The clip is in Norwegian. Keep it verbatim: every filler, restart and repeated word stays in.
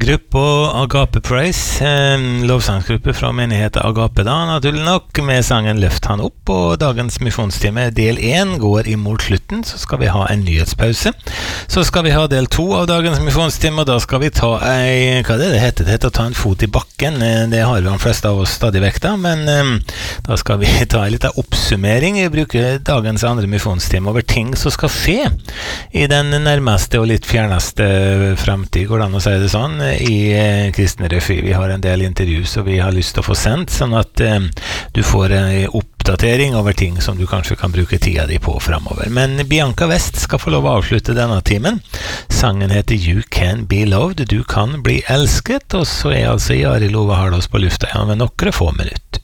Gruppe Agape Praise, eh, lovsangsgruppe fra menigheten Agape da, naturlig nok, med sangen Løft han opp, og dagens misjonstime del én går imot slutten, så skal vi ha en nyhetspause. Så skal vi ha del to av dagens misjonstime, og da skal vi ta ei, hva er det det heter? Det heter å ta en fot i bakken, det har vi de fleste av oss stadig vekk da, men eh, da skal vi ta en liten oppsummering, vi bruker dagens andre misjonstime over ting som skal skje i den nærmeste og litt fjerneste fremtid, går det an å si det sånn, i eh, Kristne Revy. Vi har en del intervju som vi har lyst til å få sendt, sånn at eh, du får en oppdatering over ting som du kanskje kan bruke tida di på fremover. Men Bianca West skal få lov å avslutte denne timen. Sangen heter You Can Be Loved, du kan bli elsket, og så er altså Jari Love Hardås på lufta igjen med noen få minutter.